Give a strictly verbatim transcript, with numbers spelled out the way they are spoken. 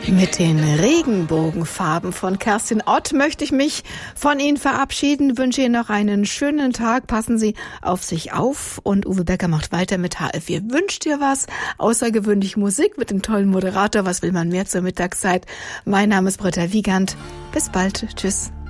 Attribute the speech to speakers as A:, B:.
A: Mit den Regenbogenfarben von Kerstin Ott möchte ich mich von Ihnen verabschieden, wünsche Ihnen noch einen schönen Tag, passen Sie auf sich auf und Uwe Becker macht weiter mit H F vier. Wünscht dir was? Außergewöhnliche Musik mit dem tollen Moderator, was will man mehr zur Mittagszeit? Mein Name ist Britta Wiegand, bis bald, tschüss.